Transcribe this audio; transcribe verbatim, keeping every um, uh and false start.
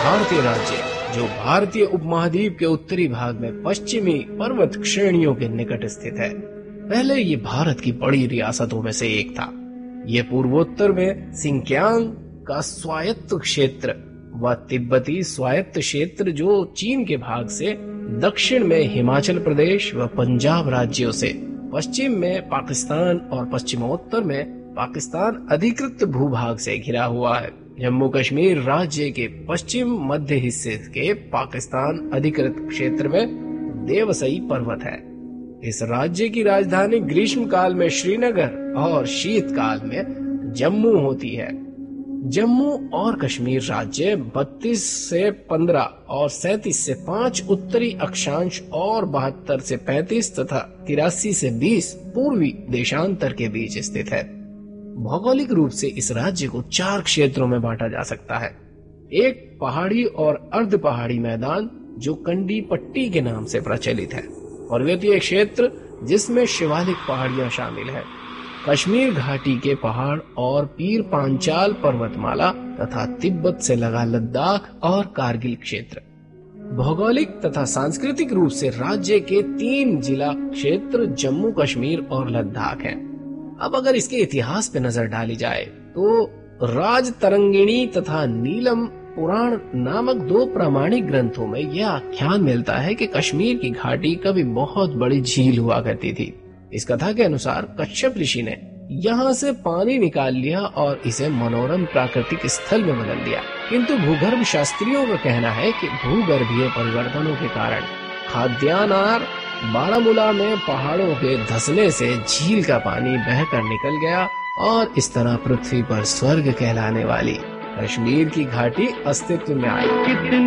भारतीय राज्य जो भारतीय उपमहाद्वीप के उत्तरी भाग में पश्चिमी पर्वत श्रेणियों के निकट स्थित है। पहले ये भारत की बड़ी रियासतों में से एक था। ये पूर्वोत्तर में सिंकियांग का स्वायत्त क्षेत्र व तिब्बती स्वायत्त क्षेत्र जो चीन के भाग से, दक्षिण में हिमाचल प्रदेश व पंजाब राज्यों से, पश्चिम में पाकिस्तान और पश्चिमोत्तर में पाकिस्तान अधिकृत भूभाग से घिरा हुआ है। जम्मू कश्मीर राज्य के पश्चिम मध्य हिस्से के पाकिस्तान अधिकृत क्षेत्र में देवसई पर्वत है। इस राज्य की राजधानी ग्रीष्म काल में श्रीनगर और शीतकाल में जम्मू होती है। जम्मू और कश्मीर राज्य बत्तीस से पंद्रह और सैंतीस से पाँच उत्तरी अक्षांश और बहत्तर से पैंतीस तथा तिरासी से बीस पूर्वी देशांतर के बीच स्थित है। भौगोलिक रूप से इस राज्य को चार क्षेत्रों में बांटा जा सकता है। एक पहाड़ी और अर्ध पहाड़ी मैदान जो कंडी पट्टी के नाम से प्रचलित है। पर्वतीय क्षेत्र जिसमें शिवालिक पहाड़ियां शामिल है। कश्मीर घाटी के पहाड़ और पीर पांचाल पर्वतमाला तथा तिब्बत से लगा लद्दाख और कारगिल क्षेत्र। भौगोलिक तथा सांस्कृतिक रूप से राज्य के तीन जिला क्षेत्र जम्मू कश्मीर और लद्दाख हैं। अब अगर इसके इतिहास पे नजर डाली जाए तो राज तरंगिणी तथा नीलम पुराण नामक दो प्रामाणिक ग्रंथों में यह आख्यान मिलता है कि कश्मीर की घाटी कभी बहुत बड़ी झील हुआ करती थी। इस कथा के अनुसार कश्यप ऋषि ने यहाँ से पानी निकाल लिया और इसे मनोरम प्राकृतिक स्थल में बदल दिया, किंतु भूगर्भ शास्त्रियों का कहना है कि भूगर्भीय परिवर्तनों के कारण खाद्यानार बारामूला में पहाड़ों के धंसने से झील का पानी बहकर निकल गया और इस तरह पृथ्वी पर स्वर्ग कहलाने वाली कश्मीर की घाटी अस्तित्व में आई।